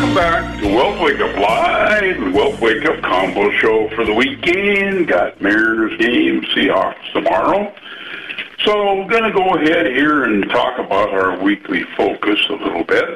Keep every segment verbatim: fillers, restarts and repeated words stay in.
Welcome back to Wealth Wake Up Live, the Wealth Wake Up Combo Show for the weekend. Got Mariners game, Seahawks tomorrow. So we're going to go ahead here and talk about our weekly focus a little bit.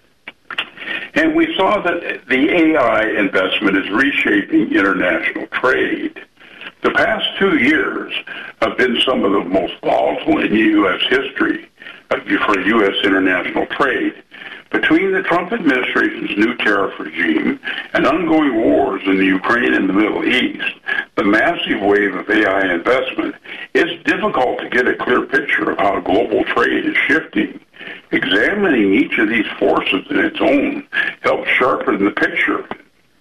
And we saw that the A I investment is reshaping international trade. The past two years have been some of the most volatile in U S history for U S international trade. Between the Trump administration's new tariff regime and ongoing wars in the Ukraine and the Middle East, the massive wave of A I investment, it's difficult to get a clear picture of how global trade is shifting. Examining each of these forces in its own helps sharpen the picture.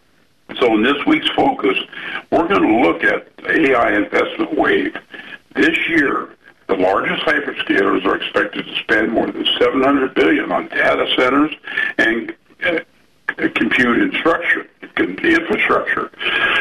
So in this week's focus, we're going to look at the A I investment wave. This year, the largest hyperscalers are expected to spend more than seven hundred billion dollars on data centers and uh, compute infrastructure. infrastructure.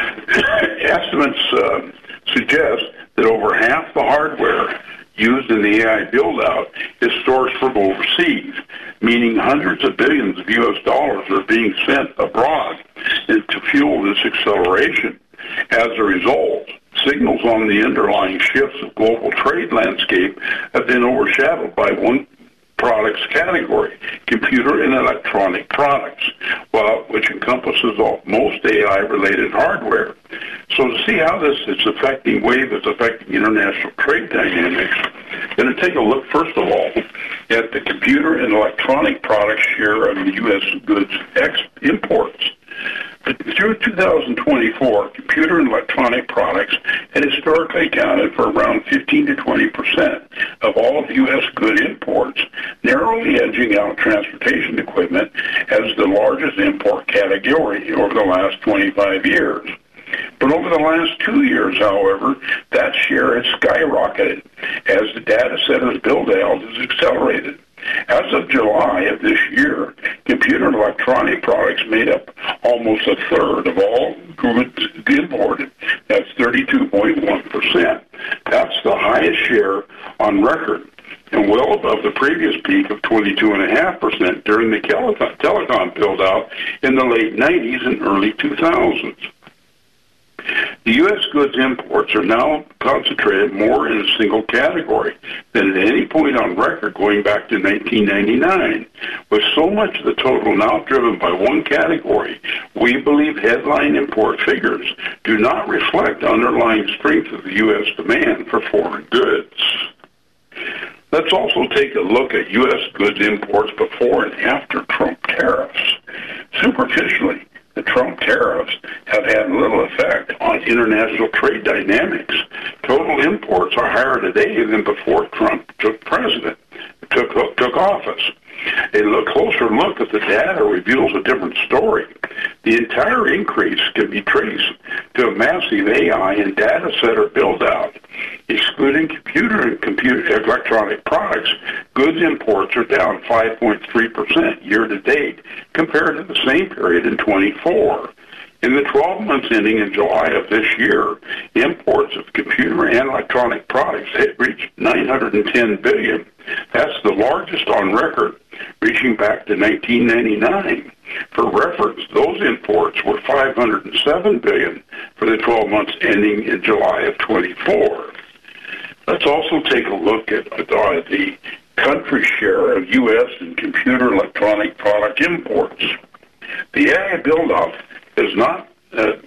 Estimates uh, suggest that over half the hardware used in the A I build-out is sourced from overseas, meaning hundreds of billions of U S dollars are being sent abroad to fuel this acceleration. As a result, signals on the underlying shifts of global trade landscape have been overshadowed by one products category, computer and electronic products, well, which encompasses all, most A I-related hardware. So to see how this is affecting, wave is affecting international trade dynamics, I'm going to take a look, first of all, at the computer and electronic products share of the U S goods ex- imports. Through two thousand twenty-four, computer and electronic products had historically accounted for around fifteen to twenty percent of all of U S good imports, narrowly edging out transportation equipment as the largest import category over the last twenty-five years. But over the last two years, however, that share has skyrocketed as the data centers build-out has accelerated. As of July of this year, computer and electronic products made up almost a third of all goods imported. That's thirty-two point one percent. That's the highest share on record, and well above the previous peak of twenty-two point five percent during the telecom build-out in the late nineties and early two thousands. The U S goods imports are now concentrated more in a single category than at any point on record going back to nineteen ninety-nine. With so much of the total now driven by one category, we believe headline import figures do not reflect underlying strength of the U S demand for foreign goods. Let's also take a look at U S goods imports before and after Trump tariffs. Superficially, the Trump tariffs have had little effect on international trade dynamics. Total imports are higher today than before Trump took president, took, took office. A look, closer look at the data reveals a different story. The entire increase can be traced to a massive A I and data center build-out. Excluding computer and computer electronic products, goods imports are down five point three percent year-to-date compared to the same period in twenty-four. In the twelve months ending in July of this year, imports of computer and electronic products had reached nine hundred ten billion dollars. That's the largest on record, reaching back to nineteen ninety-nine. For reference, those imports were five hundred seven billion dollars for the twelve months ending in July of twenty-four. Let's also take a look at uh, the country share of U S and computer electronic product imports. The A I build-up has not uh,